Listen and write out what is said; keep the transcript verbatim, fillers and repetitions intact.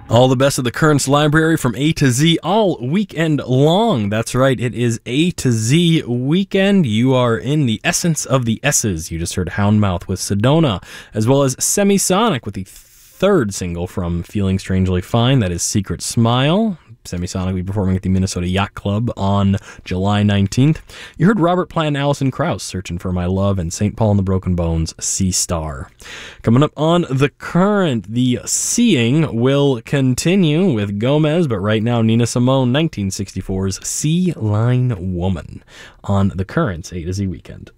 All the best of the Currents library from A to Z all weekend long. That's right, it is A to Z weekend. You are in the essence of the S's. You just heard Houndmouth with Sedona, as well as Semisonic with the third single from Feeling Strangely Fine. That is Secret Smile. Semisonic will be performing at the Minnesota Yacht Club on July nineteenth. You heard Robert Plant and Alison Krauss, Searching for My Love, and Saint Paul and the Broken Bones, Sea Star. Coming up on The Current, the Seeing will continue with Gomez, but right now Nina Simone, nineteen sixty-four's Sea Line Woman on The Current's A to Z Weekend.